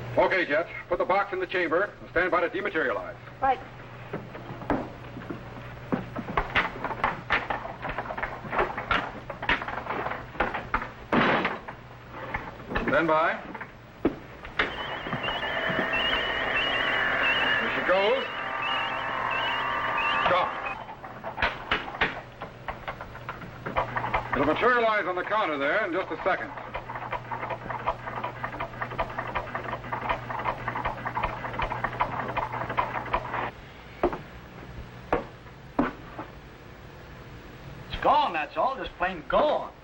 Okay, Jet. Put the box in the chamber and stand by to dematerialize. Right. Stand by. Here she goes. Stop. It'll materialize on the counter there in just a second. It's gone, that's all. Just plain gone.